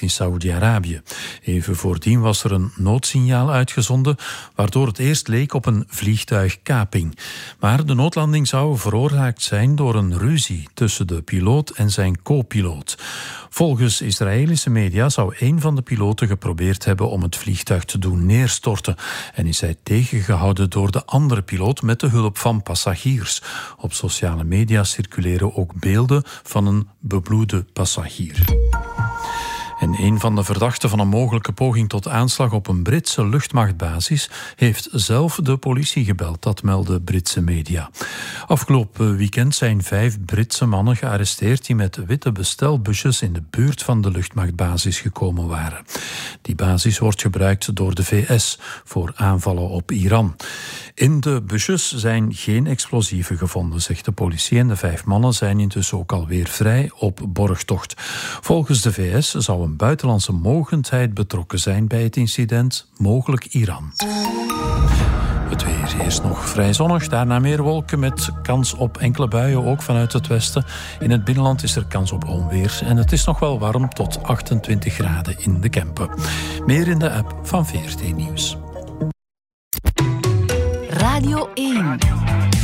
gemaakt in Saoedi-Arabië. Even voordien was er een noodsignaal uitgezonden, waardoor het eerst leek op een vliegtuigkaping. Maar de noodlanding zou veroorzaakt zijn door een ruzie tussen de piloot en zijn co-piloot. Volgens Israëlische media zou een van de piloten geprobeerd hebben om het vliegtuig te doen neerstorten en is hij tegengehouden door de andere piloot met de hulp van passagiers. Op sociale media circuleren ook beelden van een bebloede passagier. En een van de verdachten van een mogelijke poging tot aanslag op een Britse luchtmachtbasis heeft zelf de politie gebeld, dat melden Britse media. Afgelopen weekend zijn 5 Britse mannen gearresteerd die met witte bestelbusjes in de buurt van de luchtmachtbasis gekomen waren. Die basis wordt gebruikt door de VS voor aanvallen op Iran. In de busjes zijn geen explosieven gevonden, zegt de politie, en de 5 mannen zijn intussen ook alweer vrij op borgtocht. Volgens de VS zou een buitenlandse mogendheid betrokken zijn bij het incident, mogelijk Iran. Het weer eerst nog vrij zonnig, daarna meer wolken met kans op enkele buien, ook vanuit het westen. In het binnenland is er kans op onweer en het is nog wel warm tot 28 graden in de Kempen. Meer in de app van VRT Nieuws. Radio 1.